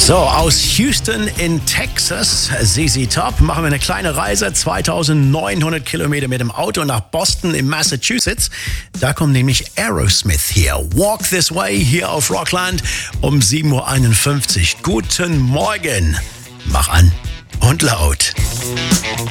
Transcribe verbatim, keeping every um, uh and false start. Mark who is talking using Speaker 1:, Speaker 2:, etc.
Speaker 1: So, aus Houston in Texas, Z Z Top, machen wir eine kleine Reise, zweitausendneunhundert Kilometer mit dem Auto nach Boston in Massachusetts. Da kommt nämlich Aerosmith hier. Walk This Way hier auf Rockland um sieben Uhr einundfünfzig. Guten Morgen. Mach an und laut.